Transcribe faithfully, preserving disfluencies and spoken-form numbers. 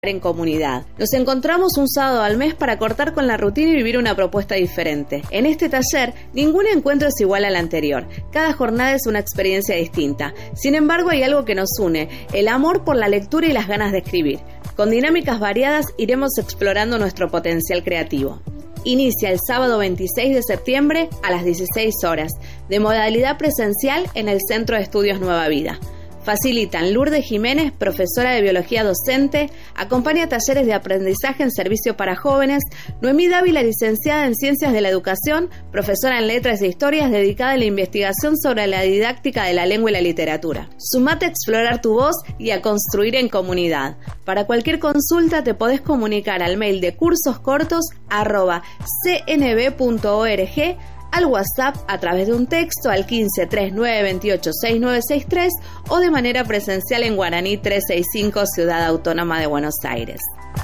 en comunidad. Nos encontramos un sábado al mes para cortar con la rutina y vivir una propuesta diferente. En este taller, ningún encuentro es igual al anterior. Cada jornada es una experiencia distinta. Sin embargo, hay algo que nos une: el amor por la lectura y las ganas de escribir. Con dinámicas variadas iremos explorando nuestro potencial creativo. Inicia el sábado veintiséis de septiembre a las dieciséis horas, de modalidad presencial en el Centro de Estudios Nueva Vida. Facilitan Lourdes Jiménez, profesora de biología docente, acompaña talleres de aprendizaje en servicio para jóvenes, Noemí Dávila, licenciada en Ciencias de la Educación, profesora en Letras e Historias, dedicada a la investigación sobre la didáctica de la lengua y la literatura. Sumate a explorar tu voz y a construir en comunidad. Para cualquier consulta te podés comunicar al mail de cursoscortos arroba c n b punto org, al WhatsApp a través de un texto al quince, treinta y nueve, veintiocho, sesenta y nueve sesenta y tres o de manera presencial en Guaraní trescientos sesenta y cinco, Ciudad Autónoma de Buenos Aires.